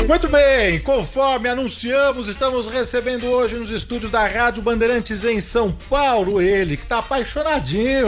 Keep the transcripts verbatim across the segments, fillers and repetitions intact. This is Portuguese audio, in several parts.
Muito bem, conforme anunciamos, estamos recebendo hoje nos estúdios da Rádio Bandeirantes em São Paulo, ele que tá apaixonadinho.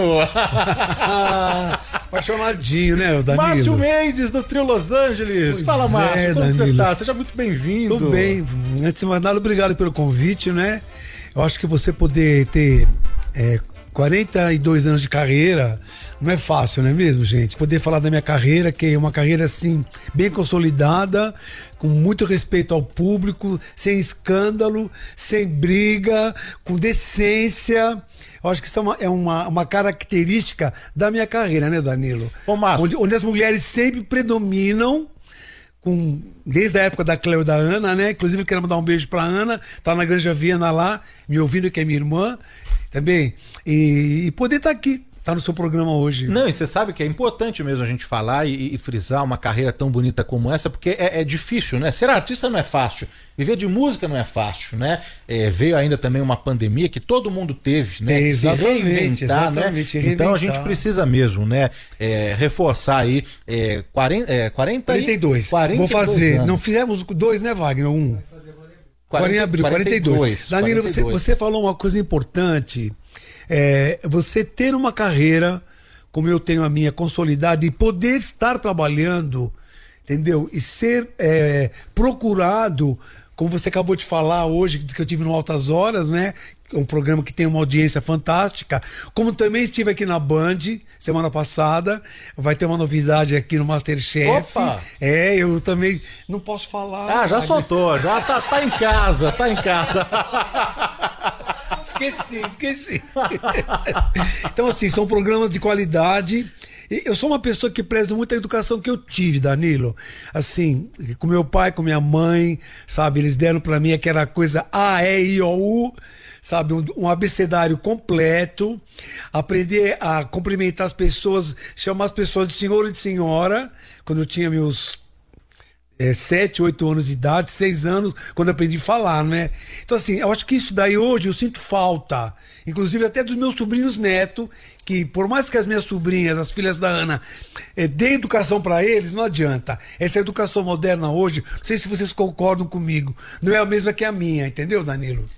Apaixonadinho, né, Danilo? Márcio Mendes, do Trio Los Angeles. Pois Fala, Márcio, é, como Danilo. você tá? Seja muito bem-vindo. Tudo bem. Antes de mais nada, obrigado pelo convite, né? Eu acho que você poder ter é, quarenta e dois anos de carreira não é fácil, não é mesmo, gente? Poder falar da minha carreira, que é uma carreira, assim, bem consolidada, com muito respeito ao público, sem escândalo, sem briga, com decência. Eu acho que isso é uma, é uma, uma característica da minha carreira, né, Danilo? Ô, Márcio. Onde, onde as mulheres sempre predominam, com, desde a época da Cleo e da Ana, né? Inclusive, eu quero mandar um beijo pra Ana, tá na Granja Viana lá, me ouvindo, que é minha irmã, também. E, e poder estar aqui, tá no seu programa hoje. Não, e você sabe que é importante mesmo a gente falar e, e frisar uma carreira tão bonita como essa, porque é, é difícil, né? Ser artista não é fácil, viver de música não é fácil, né? É, veio ainda também uma pandemia que todo mundo teve, né? É, exatamente, Se reinventar, exatamente, né? reinventar. Então a gente precisa mesmo, né? É, reforçar aí é, quarenta, é, quarenta quarenta e dois. quarenta e dois Vou fazer. anos. Não fizemos dois, né, Wagner? Um. Agora em abril, quarenta e dois. Danilo, quarenta e dois. Você, você falou uma coisa importante. É, você ter uma carreira, como eu tenho a minha, consolidada, e poder estar trabalhando, entendeu? E ser é, procurado, como você acabou de falar hoje, que eu tive no Altas Horas, né? Um programa que tem uma audiência fantástica. Como também estive aqui na Band semana passada, vai ter uma novidade aqui no MasterChef. Opa! É, eu também não posso falar. Ah, já soltou, já tá, tá em casa, tá em casa. Esqueci, esqueci. Então, assim, são programas de qualidade. Eu sou uma pessoa que prezo muito a educação que eu tive, Danilo. Assim, com meu pai, com minha mãe, sabe? Eles deram pra mim aquela coisa A, E, I, O, U, sabe? Um, um abecedário completo. Aprender a cumprimentar as pessoas, chamar as pessoas de senhor e de senhora, quando eu tinha meus É, sete, oito anos de idade, seis anos, quando eu aprendi a falar, né? Então, assim, eu acho que isso daí hoje eu sinto falta. Inclusive até dos meus sobrinhos netos, que por mais que as minhas sobrinhas, as filhas da Ana, é, dêem educação pra eles, não adianta. Essa educação moderna hoje, não sei se vocês concordam comigo, não é a mesma que a minha, entendeu, Danilo?